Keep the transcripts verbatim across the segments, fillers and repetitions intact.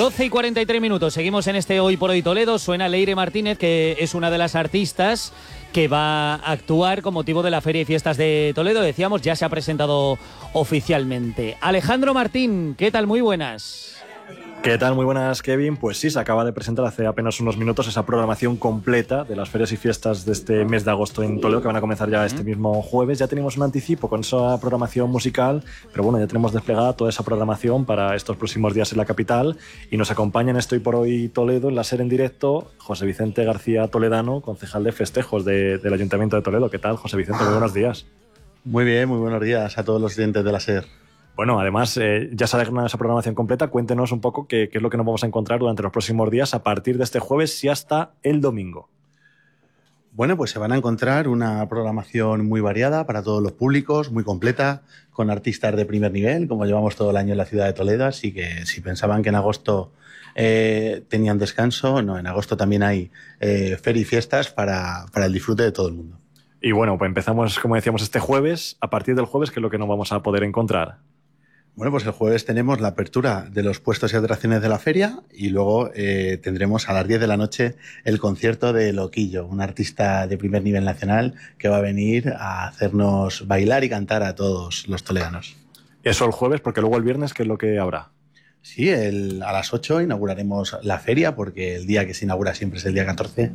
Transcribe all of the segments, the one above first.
doce y cuarenta y tres minutos, seguimos en este Hoy por Hoy Toledo. Suena Leire Martínez, que es una de las artistas que va a actuar con motivo de la Feria y Fiestas de Toledo. Decíamos, ya se ha presentado oficialmente. Alejandro Martín, ¿qué tal? Muy buenas. ¿Qué tal? Muy buenas, Kevin. Pues sí, se acaba de presentar hace apenas unos minutos esa programación completa de las ferias y fiestas de este mes de agosto en Toledo, que van a comenzar ya este mismo jueves. Ya tenemos un anticipo con esa programación musical, pero bueno, ya tenemos desplegada toda esa programación para estos próximos días en la capital, y nos acompaña en este Hoy por Hoy Toledo, en la SER en directo, José Vicente García Toledano, concejal de festejos de, del Ayuntamiento de Toledo. ¿Qué tal, José Vicente? Muy buenos días. Muy bien, muy buenos días a todos los clientes de la SER. Bueno, además, eh, ya se ha ganado esa programación completa. Cuéntenos un poco qué, qué es lo que nos vamos a encontrar durante los próximos días a partir de este jueves y hasta el domingo. Bueno, pues se van a encontrar una programación muy variada para todos los públicos, muy completa, con artistas de primer nivel, como llevamos todo el año en la ciudad de Toledo. Así que si pensaban que en agosto eh, tenían descanso, no, en agosto también hay eh, feria y fiestas para, para el disfrute de todo el mundo. Y bueno, pues empezamos, como decíamos, este jueves. A partir del jueves, ¿qué es lo que nos vamos a poder encontrar? Bueno, pues el jueves tenemos la apertura de los puestos y atracciones de la feria, y luego eh, tendremos a las diez de la noche el concierto de Loquillo, un artista de primer nivel nacional que va a venir a hacernos bailar y cantar a todos los toledanos. Eso el jueves, porque luego el viernes, ¿qué es lo que habrá? Sí, el, a las ocho inauguraremos la feria, porque el día que se inaugura siempre es el día catorce.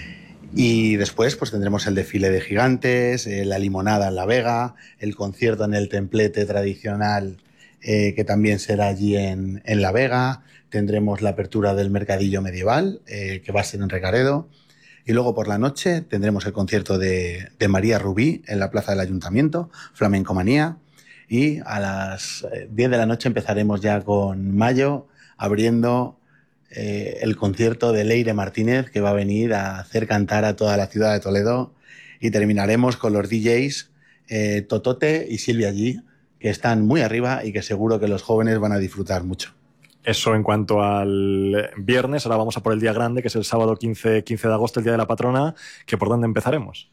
Y después pues tendremos el desfile de gigantes, eh, la limonada en La Vega, el concierto en el templete tradicional, Eh, que también será allí en, en La Vega. Tendremos la apertura del mercadillo medieval, eh, que va a ser en Recaredo. Y luego por la noche tendremos el concierto de, de María Rubí en la plaza del Ayuntamiento, Flamencomanía. Y a las diez de la noche empezaremos ya con Mayo, abriendo eh, el concierto de Leire Martínez, que va a venir a hacer cantar a toda la ciudad de Toledo. Y terminaremos con los D Js eh, Totote y Silvia G, que están muy arriba y que seguro que los jóvenes van a disfrutar mucho. Eso en cuanto al viernes. Ahora vamos a por el día grande, que es el sábado quince, quince de agosto, el Día de la Patrona. ¿Que por dónde empezaremos?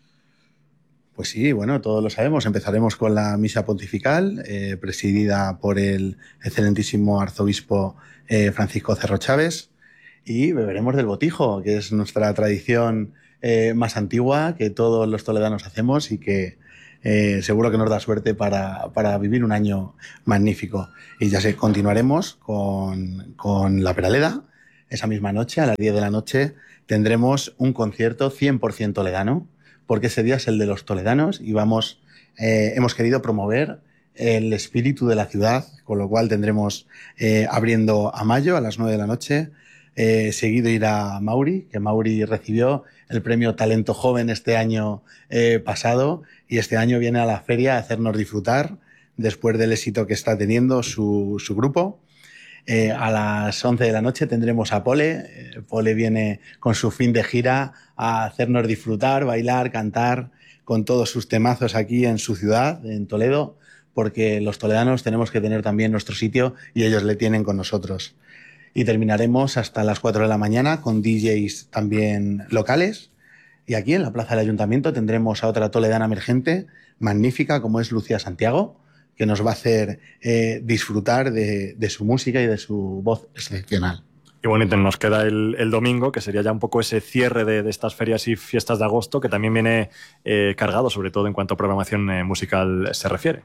Pues sí, bueno, todos lo sabemos. Empezaremos con la misa pontifical, eh, presidida por el excelentísimo arzobispo eh, Francisco Cerro Chávez, y beberemos del botijo, que es nuestra tradición eh, más antigua, que todos los toledanos hacemos y que Eh, seguro que nos da suerte para, para vivir un año magnífico. Y ya sé, continuaremos con, con la Peraleda. Esa misma noche, a las diez de la noche, tendremos un concierto cien por ciento toledano, porque ese día es el de los toledanos y vamos, eh, hemos querido promover el espíritu de la ciudad, con lo cual tendremos eh, abriendo a Mayo a las nueve de la noche. Eh, seguido irá Mauri, que Mauri recibió el premio Talento Joven este año eh, pasado, y este año viene a la feria a hacernos disfrutar después del éxito que está teniendo su, su grupo. Eh, a las once de la noche tendremos a Pole. Eh, Pole viene con su fin de gira a hacernos disfrutar, bailar, cantar con todos sus temazos aquí en su ciudad, en Toledo, porque los toledanos tenemos que tener también nuestro sitio y ellos le tienen con nosotros. Y terminaremos hasta las cuatro de la mañana con D Js también locales. Y aquí en la plaza del Ayuntamiento tendremos a otra toledana emergente, magnífica, como es Lucía Santiago, que nos va a hacer eh, disfrutar de, de su música y de su voz excepcional. Y bueno, nos queda el, el domingo, que sería ya un poco ese cierre de, de estas ferias y fiestas de agosto, que también viene eh, cargado, sobre todo en cuanto a programación eh, musical se refiere.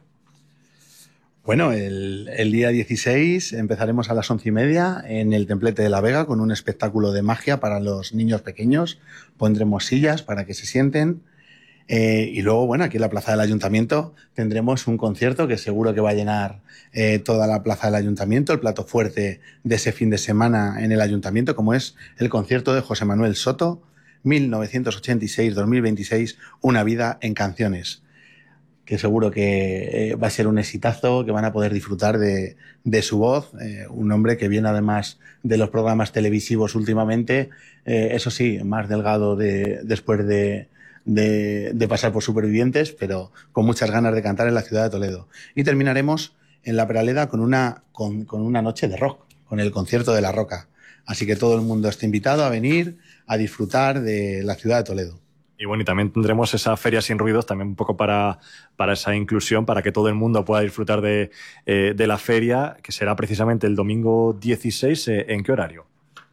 Bueno, el, el día dieciséis empezaremos a las once y media en el Templete de La Vega con un espectáculo de magia para los niños pequeños. Pondremos sillas para que se sienten. Eh, y luego, bueno, aquí en la plaza del Ayuntamiento tendremos un concierto que seguro que va a llenar eh, toda la plaza del Ayuntamiento, el plato fuerte de ese fin de semana en el Ayuntamiento, como es el concierto de José Manuel Soto, mil novecientos ochenta y seis a dos mil veintiséis, Una vida en canciones, que seguro que eh, va a ser un exitazo, que van a poder disfrutar de, de su voz. Eh, un hombre que viene además de los programas televisivos últimamente, eh, eso sí, más delgado de, después de, de, de pasar por Supervivientes, pero con muchas ganas de cantar en la ciudad de Toledo. Y terminaremos en la Peraleda con una, con, con una noche de rock, con el concierto de La Roca. Así que todo el mundo está invitado a venir a disfrutar de la ciudad de Toledo. Y bueno, y también tendremos esa feria sin ruidos, también un poco para, para esa inclusión, para que todo el mundo pueda disfrutar de, eh, de la feria, que será precisamente el domingo dieciséis. Eh, ¿En qué horario?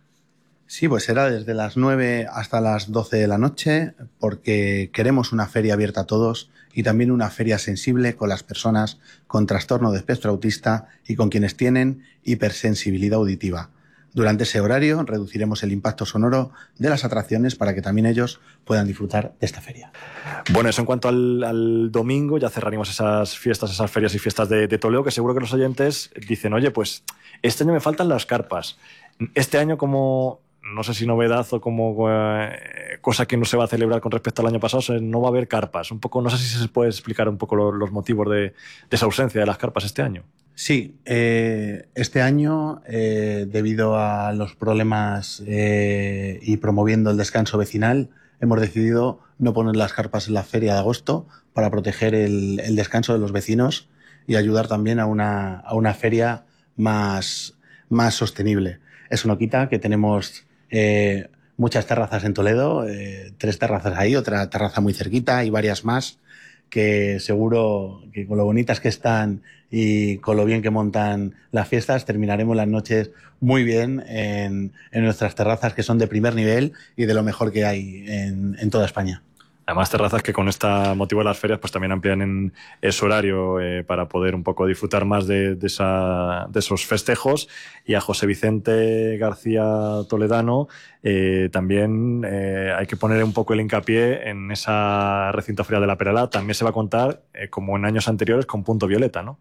Sí, pues será desde las nueve hasta las doce de la noche, porque queremos una feria abierta a todos y también una feria sensible con las personas con trastorno de espectro autista y con quienes tienen hipersensibilidad auditiva. Durante ese horario reduciremos el impacto sonoro de las atracciones para que también ellos puedan disfrutar de esta feria. Bueno, eso en cuanto al, al domingo, ya cerraremos esas fiestas, esas ferias y fiestas de, de Toledo, que seguro que los oyentes dicen, oye, pues este año me faltan las carpas. Este año, como, no sé si novedad o como eh, cosa que no se va a celebrar con respecto al año pasado, no va a haber carpas. Un poco, no sé si se puede explicar un poco lo, los motivos de, de esa ausencia de las carpas este año. Sí, eh, este año, eh, debido a los problemas eh, y promoviendo el descanso vecinal, hemos decidido no poner las carpas en la feria de agosto para proteger el, el descanso de los vecinos y ayudar también a una, a una feria más, más sostenible. Eso no quita que tenemos eh, muchas terrazas en Toledo, eh, tres terrazas ahí, otra terraza muy cerquita y varias más, que seguro que con lo bonitas que están y con lo bien que montan las fiestas, terminaremos las noches muy bien en, en nuestras terrazas, que son de primer nivel y de lo mejor que hay en, en toda España. Además, terrazas que con este motivo de las ferias pues también amplían en ese horario eh, para poder un poco disfrutar más de, de, esa, de esos festejos. Y a José Vicente García Toledano eh, también eh, hay que poner un poco el hincapié en esa recinto feria de la Peralada. También se va a contar, eh, como en años anteriores, con punto violeta, ¿no?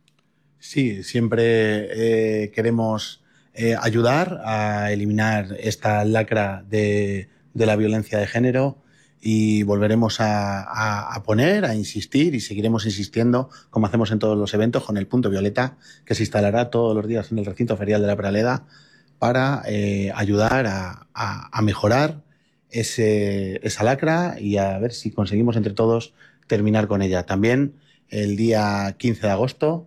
Sí, siempre eh, queremos eh, ayudar a eliminar esta lacra de, de la violencia de género. Y volveremos a, a, a poner, a insistir y seguiremos insistiendo, como hacemos en todos los eventos, con el punto violeta, que se instalará todos los días en el recinto ferial de la Peraleda para eh, ayudar a, a, a mejorar ese, esa lacra y a ver si conseguimos entre todos terminar con ella. También el día quince de agosto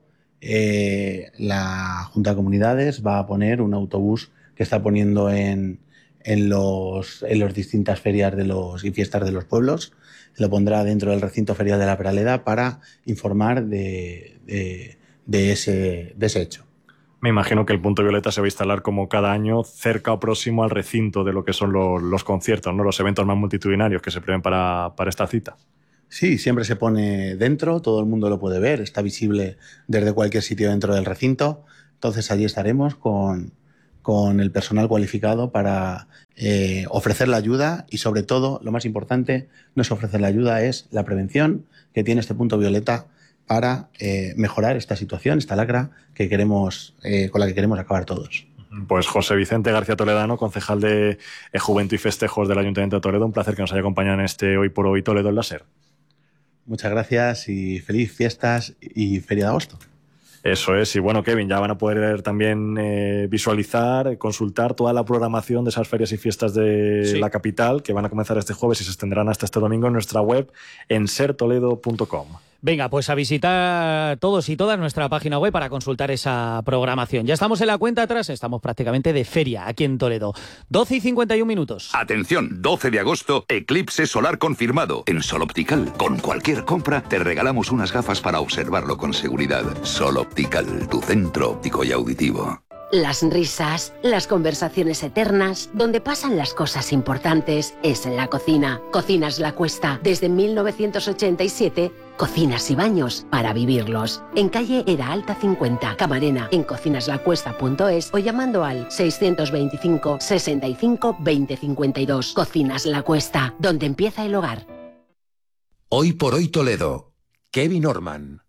eh, la Junta de Comunidades va a poner un autobús que está poniendo en... en los en las distintas ferias de los, y fiestas de los pueblos. Lo pondrá dentro del recinto ferial de la Peraleda para informar de, de, de, ese, de ese hecho. Me imagino que el punto violeta se va a instalar como cada año cerca o próximo al recinto de lo que son los, los conciertos, ¿no? Los eventos más multitudinarios que se prevén para, para esta cita. Sí, siempre se pone dentro, todo el mundo lo puede ver, está visible desde cualquier sitio dentro del recinto. Entonces allí estaremos con... con el personal cualificado para eh, ofrecer la ayuda y, sobre todo, lo más importante, no es ofrecer la ayuda, es la prevención que tiene este punto violeta para eh, mejorar esta situación, esta lacra que queremos, eh, con la que queremos acabar todos. Pues José Vicente García Toledano, concejal de eh, Juventud y Festejos del Ayuntamiento de Toledo, un placer que nos haya acompañado en este Hoy por Hoy Toledo en la SER. Muchas gracias y feliz fiestas y Feria de Agosto. Eso es, y bueno, Kevin, ya van a poder también eh, visualizar, consultar toda la programación de esas ferias y fiestas de sí. la capital, que van a comenzar este jueves y se extenderán hasta este domingo en nuestra web en ser toledo punto com. Venga, pues a visitar todos y todas nuestra página web para consultar esa programación. Ya estamos en la cuenta atrás, estamos prácticamente de feria aquí en Toledo. doce y cincuenta y un minutos. Atención, doce de agosto, eclipse solar confirmado. En Sol Optical, con cualquier compra, te regalamos unas gafas para observarlo con seguridad. Sol Optical, tu centro óptico y auditivo. Las risas, las conversaciones eternas, donde pasan las cosas importantes, es en la cocina. Cocinas La Cuesta, desde mil novecientos ochenta y siete, cocinas y baños para vivirlos. En calle Era Alta cincuenta, Camarena, en cocinas la cuesta punto es o llamando al seiscientos veinticinco, sesenta y cinco, veinte cincuenta y dos. Cocinas La Cuesta, donde empieza el hogar. Hoy por Hoy Toledo, Kevin Orman.